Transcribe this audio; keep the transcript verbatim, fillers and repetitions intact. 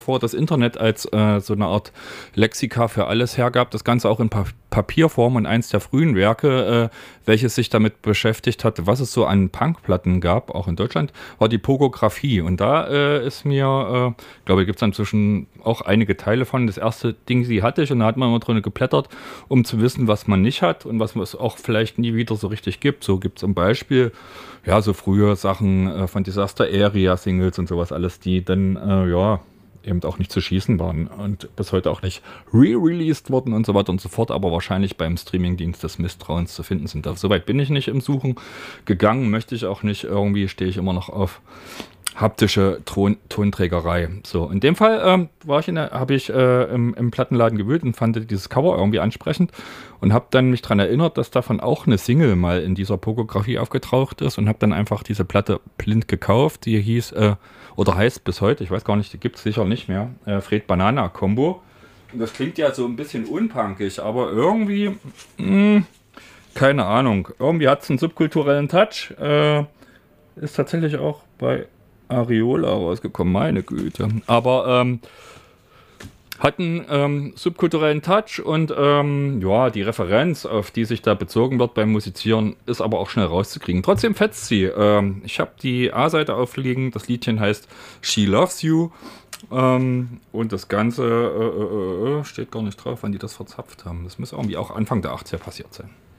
vor das Internet als äh, so eine Art Lexika für alles hergab, das Ganze auch in pa Papierform, und eins der frühen Werke, äh, welches sich damit beschäftigt hatte, was es so an Punkplatten gab, auch in Deutschland, war die Pogographie. Und da äh, ist mir, äh, glaube ich, gibt es inzwischen auch einige Teile von. Das erste Ding, sie hatte ich, und da hat man immer drin geblättert, um zu wissen, was man nicht hat und was es auch vielleicht nie wieder so richtig gibt. So gibt es zum Beispiel, ja, so frühe Sachen äh, von Disaster Area Singles und sowas alles, die dann, äh, ja, eben auch nicht zu schießen waren und bis heute auch nicht re-released wurden und so weiter und so fort, aber wahrscheinlich beim Streamingdienst des Misstrauens zu finden sind. Soweit bin ich nicht im Suchen gegangen, möchte ich auch nicht. Irgendwie stehe ich immer noch auf haptische Ton Tonträgerei. So, in dem Fall ähm, war ich in der, habe ich äh, im, im Plattenladen gewühlt und fand dieses Cover irgendwie ansprechend und habe dann mich daran erinnert, dass davon auch eine Single mal in dieser Pogografie aufgetaucht ist, und habe dann einfach diese Platte blind gekauft. Die hieß äh, oder heißt bis heute, ich weiß gar nicht, die gibt es sicher nicht mehr, äh, Fred Banana Combo. Und das klingt ja so ein bisschen unpunkig, aber irgendwie, mh, keine Ahnung, irgendwie hat es einen subkulturellen Touch. Äh, ist tatsächlich auch bei Ariola rausgekommen, meine Güte. Aber ähm, hat einen ähm, subkulturellen Touch, und ähm, ja, die Referenz, auf die sich da bezogen wird beim Musizieren, ist aber auch schnell rauszukriegen. Trotzdem fetzt sie. Ähm, ich habe die A-Seite aufliegen, das Liedchen heißt She Loves You, ähm, und das Ganze äh, äh, äh, steht gar nicht drauf, wann die das verzapft haben. Das muss irgendwie auch Anfang der achtziger passiert sein.